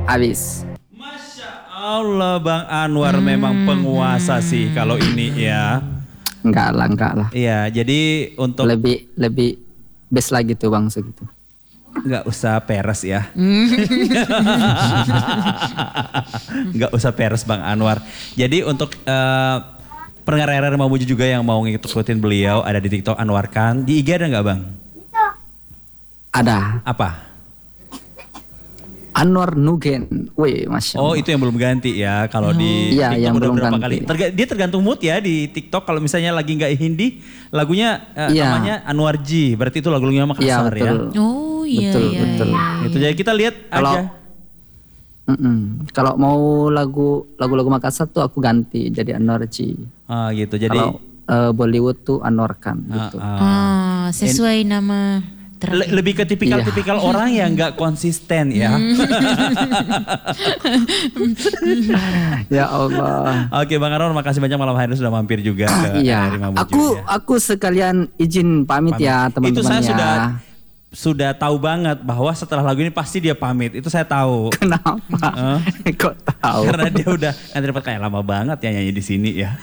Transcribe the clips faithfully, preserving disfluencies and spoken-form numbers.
habis. Masya Allah, Bang Anwar hmm. memang penguasa sih kalau ini ya. Enggak lah, enggak lah. Iya, jadi untuk lebih lebih best lagi tuh Bang segitu. Enggak usah peres ya. Enggak usah peres Bang Anwar. Jadi untuk uh, pendengar R R Mamuju juga yang mau ngikutin beliau ada di TikTok Anwar Khan. Di I G ada nggak Bang? Ada. Apa? Anwar Nugen. Wih, Masya Allah. Oh, itu yang belum ganti ya. Kalau oh. di iya, TikTok yang udah belum berapa ganti. kali. Terga, dia tergantung mood ya di TikTok. Kalau misalnya lagi nggak Hindi, lagunya uh, iya. namanya Anwar G. Berarti itu lagu-lagunya Makassar iya, ya. Oh iya betul, iya. Betul. iya. Itu jadi kita lihat kalau, aja. Kalau mau lagu lagu-lagu Makassar tuh aku ganti jadi Anwar G. Ah gitu. Jadi kalau uh, Bollywood tuh Anwar Khan gitu. Ah, ah. ah sesuai In, nama. Le- lebih ke tipikal-tipikal iya. orang yang nggak konsisten ya. Ya Allah. Oke Bang Anwar, makasih banyak malam hari ini sudah mampir juga ke iya. R R Mamuju. Aku ya. aku sekalian izin pamit, pamit. ya teman-teman. Itu saya ya. sudah sudah tahu banget bahwa setelah lagu ini pasti dia pamit. Itu saya tahu. Kenapa? Huh? Kok tahu? Karena dia udah nanti dapat kayak lama banget ya nyanyi di sini ya.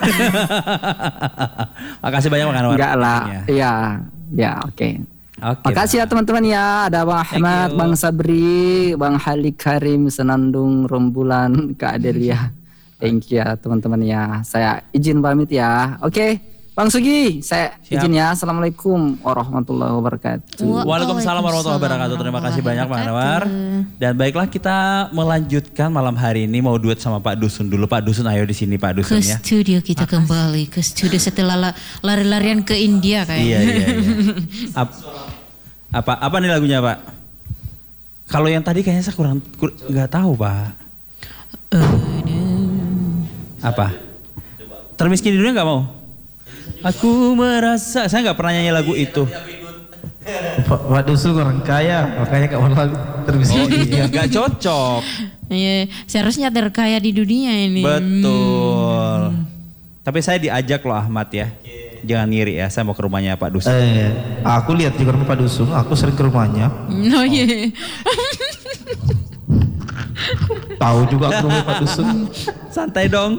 Makasih banyak Bang Anwar. Enggak lah. Iya. Ya, oke. Okay. Okay, makasih ya teman-teman ya. Ada Bang Ahmad, Bang Sabri, Bang Halik Karim, Senandung, Rembulan, Kak Adelia. Thank you ya teman-teman ya. Saya izin pamit ya. Oke, okay. Bang Sugi, saya Siap. izin ya. Assalamualaikum warahmatullahi wabarakatuh. Waalaikumsalam warahmatullahi wabarakatuh. Terima kasih banyak Bang Anwar. Dan baiklah kita melanjutkan malam hari ini mau duet sama Pak Dusun dulu. Pak Dusun ayo di sini Pak Dusun ya. Ke studio kita Makasih. kembali ke studio setelah lari-larian ke India kayaknya. Iya iya iya. Ap- apa apa nih lagunya Pak? Kalau yang tadi kayaknya saya kurang nggak tahu Pak. Apa? Termiskin dunia nggak mau? Aku merasa saya nggak pernah nyanyi lagu itu. Pak, Pak Dusun orang kaya, makanya gak mau lagu termiskin. Oh iya, nggak cocok. Iya, seharusnya terkaya di dunia ini. Betul. Hmm. Tapi saya diajak loh Ahmad ya. Jangan ngiri ya, saya mau ke rumahnya Pak Dusun. Eh, aku lihat di rumah Pak Dusun, aku sering ke rumahnya. Oh iya. Tahu juga aku rumah Pak Dusun. Santai dong.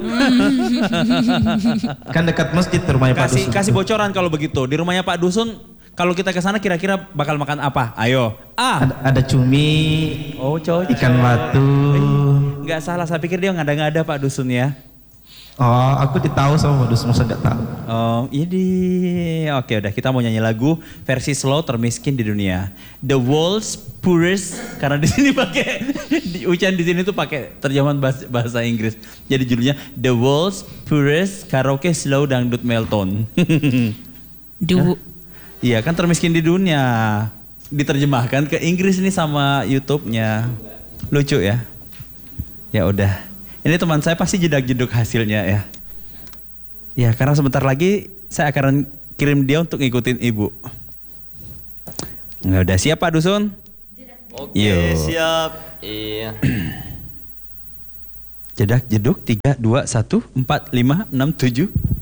Kan dekat masjid rumahnya Pak Dusun. Kasih bocoran kalau begitu. Di rumahnya Pak Dusun, kalau kita ke sana kira-kira bakal makan apa? Ayo. Ah. Ada, ada cumi. Oh cocok. Ikan batu. Enggak salah, saya pikir dia ngada-ngada Pak Dusun ya. Oh, aku ditahu sama Pak Dusun, masa gak tahu. Oh, ini. Oke, udah kita mau nyanyi lagu versi slow termiskin di dunia. The world's poorest, karena di sini pakai di ucapan di sini tuh pakai terjemahan bahasa, bahasa Inggris. Jadi judulnya The World's Poorest Karaoke Slow Dangdut Melton. Du- Iya, kan termiskin di dunia. Diterjemahkan ke Inggris nih sama YouTube-nya. Lucu ya? Ya udah. Ini teman saya pasti jedak-jeduk hasilnya ya. Ya karena sebentar lagi saya akan kirim dia untuk ngikutin ibu. Nggak udah siap Pak Dusun? Oke Yo. siap. Iya. Jedak-jeduk tiga, dua, satu, empat, lima, enam, tujuh.